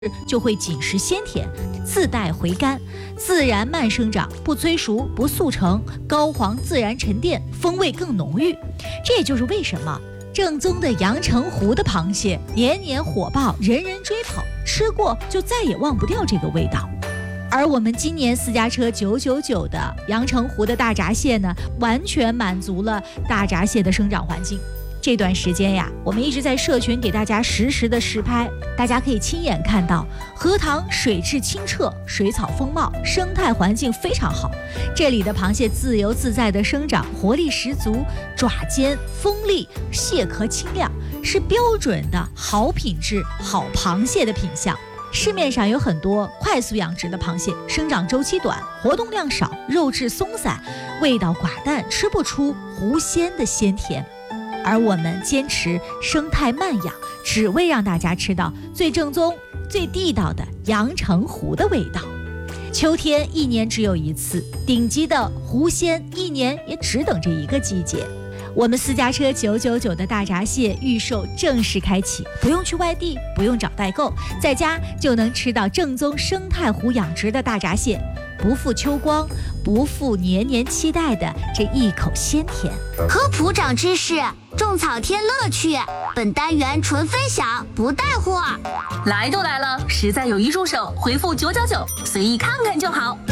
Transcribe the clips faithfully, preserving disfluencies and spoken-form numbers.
就会紧实鲜甜，自带回甘，自然慢生长，不催熟不速成，膏黄自然沉淀，风味更浓郁。这也就是为什么正宗的阳澄湖的螃蟹年年火爆，人人追捧，吃过就再也忘不掉这个味道。而我们今年私家车九九九的阳澄湖的大闸蟹呢，完全满足了大闸蟹的生长环境。这段时间呀，我们一直在社群给大家实时的实拍，大家可以亲眼看到荷塘水质清澈，水草丰茂，生态环境非常好。这里的螃蟹自由自在的生长，活力十足，爪尖锋利，蟹壳清亮，是标准的好品质好螃蟹的品相。市面上有很多快速养殖的螃蟹，生长周期短，活动量少，肉质松散，味道寡淡，吃不出湖鲜的鲜甜。而我们坚持生态慢养，只为让大家吃到最正宗、最地道的阳澄湖的味道。秋天一年只有一次，顶级的湖鲜一年也只等这一个季节。我们私家车九九九的大闸蟹预售正式开启，不用去外地，不用找代购，在家就能吃到正宗生态湖养殖的大闸蟹，不负秋光，不负年年期待的这一口鲜甜。 科普长知识，种草添乐趣。本单元纯分享，不带货。 来都来了，实在有一入手，回复九九九，随意看看就好。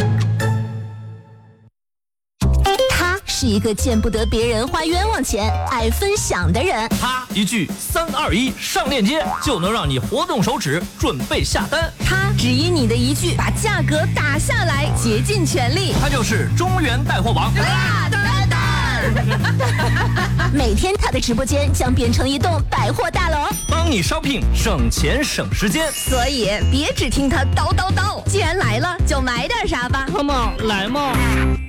他是一个见不得别人花冤枉钱，爱分享的人。 他一句三二一上链接，就能让你活动手指准备下单。 他只因你的一句把价格打下来，竭尽全力。 他就是中原带货王大丹丹。每天他的直播间将变成一栋百货大楼， 帮你 shopping 省钱省时间。 所以别只听他叨叨叨，既然来了就买点啥吧。 come on 来嘛。